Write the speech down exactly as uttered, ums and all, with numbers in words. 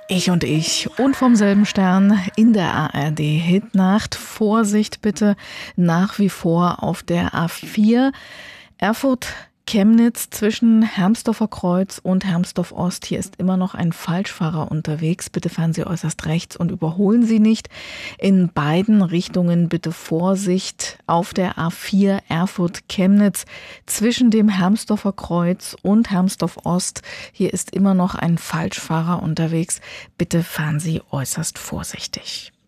Ich und ich und vom selben Stern in der A R D-Hitnacht. Vorsicht bitte nach wie vor auf der A vier Erfurt-Chemnitz zwischen Hermsdorfer Kreuz und Hermsdorf Ost. Hier ist immer noch ein Falschfahrer unterwegs. Bitte fahren Sie äußerst rechts und überholen Sie nicht. In beiden Richtungen bitte Vorsicht auf der A vier Erfurt-Chemnitz zwischen dem Hermsdorfer Kreuz und Hermsdorf Ost. Hier ist immer noch ein Falschfahrer unterwegs. Bitte fahren Sie äußerst vorsichtig.